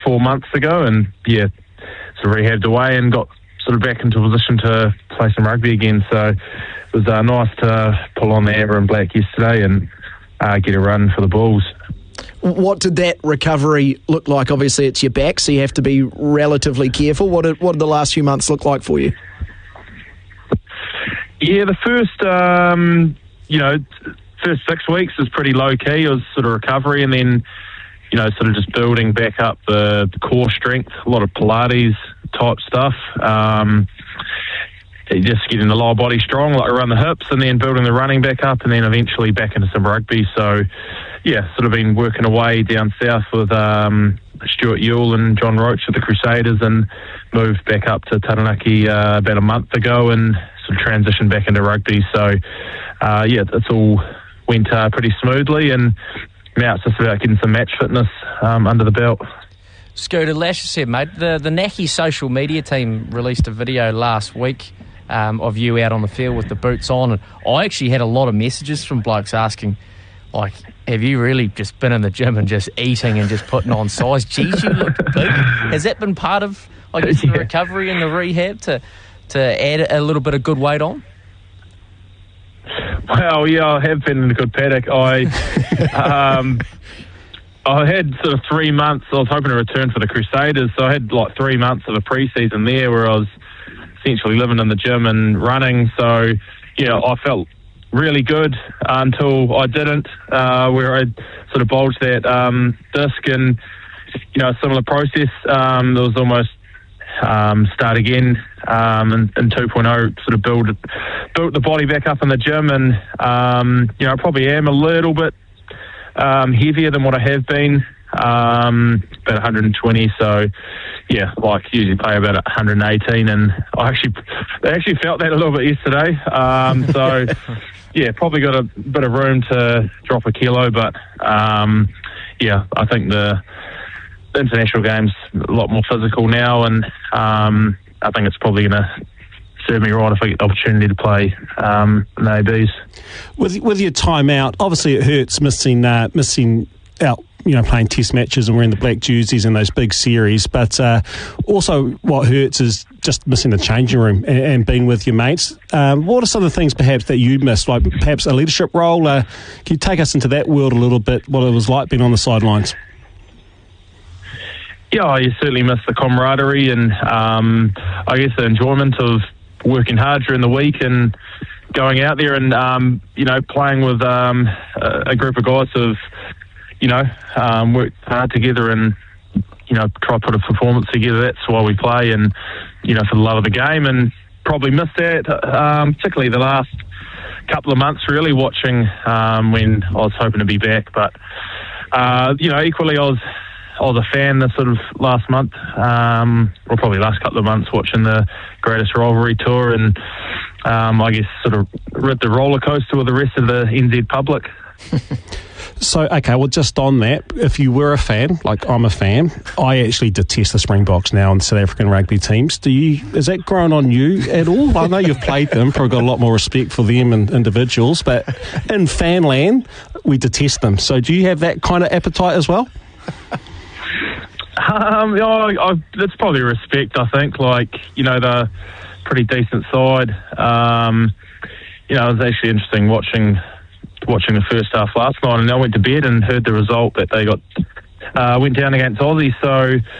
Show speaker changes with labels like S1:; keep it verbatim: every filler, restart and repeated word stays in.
S1: four months ago, and yeah, sort of rehabbed away and got sort of back into a position to play some rugby again. So it was uh, nice to pull on the amber and black yesterday and uh, get a run for the Bulls.
S2: What did that recovery look like? Obviously, it's your back, so you have to be relatively careful. What did, what did the last few months look like for you?
S1: Yeah, the first, um, you know, first six weeks was pretty low-key. It was sort of recovery, and then, you know, sort of just building back up the, the core strength, a lot of Pilates type stuff. Um, just getting the lower body strong, like around the hips, and then building the running back up, and then eventually back into some rugby. So, yeah, sort of been working away down south with um, Stuart Yule and John Roach at the Crusaders, and moved back up to Taranaki uh, about a month ago, and sort of transitioned back into rugby. So, uh, yeah, it's all went uh, pretty smoothly, and now it's just about getting some match fitness um, under the belt.
S3: Scooter, Lash said, mate, the, the Naki social media team released a video last week um, of you out on the field with the boots on, and I actually had a lot of messages from blokes asking, like, have you really just been in the gym and just eating and just putting on size? Geez, you look big. Has that been part of, I guess,
S1: yeah.
S3: the recovery and the rehab to, to add a little bit of good weight on?
S1: Well, yeah, I have been in a good paddock. I... um, I had sort of three months, I was hoping to return for the Crusaders, so I had like three months of a pre-season there where I was essentially living in the gym and running. So, yeah, I felt really good until I didn't, uh, where I sort of bulged that um, disc, and, you know, a similar process. Um, it was almost um, start again um, and, and two point oh sort of build, built the body back up in the gym, and, um, you know, I probably am a little bit Um, heavier than what I have been, um, about one hundred twenty. So, yeah, like usually play about one hundred eighteen, and I actually, I actually felt that a little bit yesterday. Um, so, yeah, probably got a bit of room to drop a kilo, but um, yeah, I think the, the international game's a lot more physical now, and um, I think it's probably going to serve me right if I get the opportunity to play um, in the A Bs.
S4: With with your time out, obviously it hurts missing uh, missing out, you know, playing test matches and wearing the black jerseys in those big series. But uh, also what hurts is just missing the changing room and, and being with your mates. Um, what are some of the things perhaps that you missed, like perhaps a leadership role? Uh, can you take us into that world a little bit, what it was like being on the sidelines?
S1: Yeah, you certainly miss the camaraderie and um, I guess the enjoyment of working hard during the week and going out there and, um, you know, playing with um, a, a group of guys who have, you know, um, worked hard together and, you know, try to put a performance together. That's why we play, and, you know, for the love of the game, and probably missed that, um, particularly the last couple of months, really, watching um, when I was hoping to be back. But, uh, you know, equally I was... I was a fan this sort of last month, um, or probably last couple of months, watching the Greatest Rivalry Tour, and um, I guess sort of rid the roller coaster with the rest of the N Z public.
S4: So, okay, well, just on that, if you were a fan, like I'm a fan, I actually detest the Springboks now and South African rugby teams. Do you? Is that grown on you at all? I know you've played them, probably got a lot more respect for them and individuals, but in fanland, we detest them. So do you have that kind of appetite as well?
S1: Um, you know, I, that's probably respect, I think. Like, you know, they're a pretty decent side. Um, you know, it was actually interesting watching watching the first half last night, and I went to bed and heard the result that they got uh, went down against Aussie. So,